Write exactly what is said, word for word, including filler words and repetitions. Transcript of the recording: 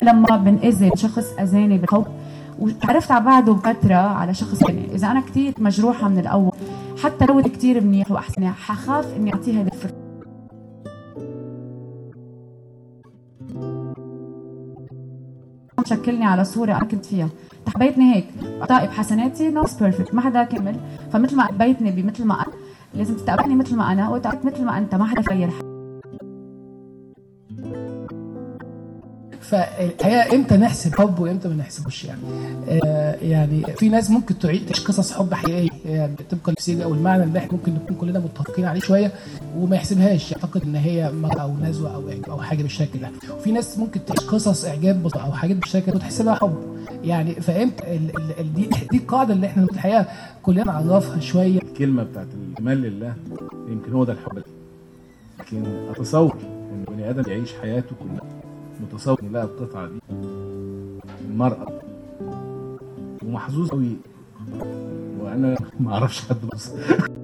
لما بنأذي شخص اذاني بالحب وعرفت على بعده بفتره على شخص ثاني، اذا انا كثير مجروحه من الاول حتى لو كثير منيح واحسن حخاف اني اعطيه هذا الفرصه. شكلني على صوره انا كنت فيها، حبيتني هيك طائب حسناتي نوت بيرفكت، ما حدا كمل، فمثل ما حبيتني بمثل ما انا لازم تتقبلني مثل ما انا وتعرف مثل ما انت، ما حدا غير. فالحقيقه امتى نحسب حب وامتى ما نحسبوش يعني. آه يعني في ناس ممكن تعيش قصص حب حقيقيه يعني طبقا للسيجا او المعنى اللي احنا ممكن نكون كلنا متفقين عليه شويه وما يحسبهاش، يعتقد ان هي مرة او نزوه او او حاجه بالشكل ده. وفي ناس ممكن تعيش قصص اعجاب او حاجات بالشكل ده وتحسبها حب يعني. فامتى دي دي القاعده اللي احنا الحقيقه كلنا نعرفها شويه. الكلمه بتاعت الجمال لله يمكن هو ده الحب، لكن اتصور ان بني ادم يعيش حياته كلها متصور ان لقى القطعه دي المرأة ومحظوظ قوي، وانا ما اعرفش حد بس